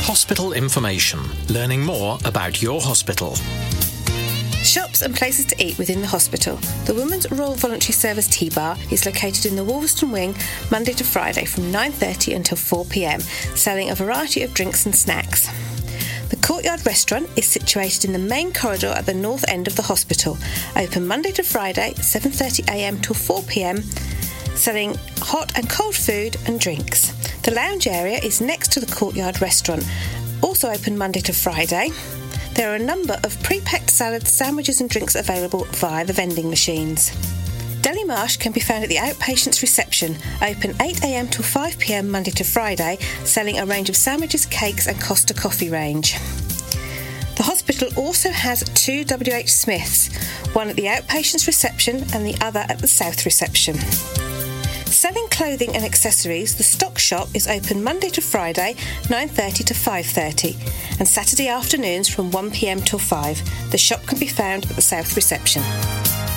Hospital information, learning more about your hospital. Shops and places to eat within the hospital. The Women's Royal Voluntary Service Tea Bar is located in the Wolverston Wing, Monday to Friday from 9:30 until 4 p.m, selling a variety of drinks and snacks. The Courtyard Restaurant is situated in the main corridor at the north end of the hospital, open Monday to Friday, 7:30am till 4pm, selling hot and cold food and drinks. The lounge area is next to the Courtyard Restaurant, also open Monday to Friday. There are a number of pre-packed salads, sandwiches and drinks available via the vending machines. Deli Marsh can be found at the outpatients reception, open 8am till 5pm Monday to Friday, selling a range of sandwiches, cakes and Costa Coffee range. The hospital also has 2 WH Smiths, one at the outpatients reception and the other at the south reception. Selling clothing and accessories, the Stock Shop is open Monday to Friday, 9:30 to 5:30, and Saturday afternoons from 1pm till 5. The shop can be found at the south reception.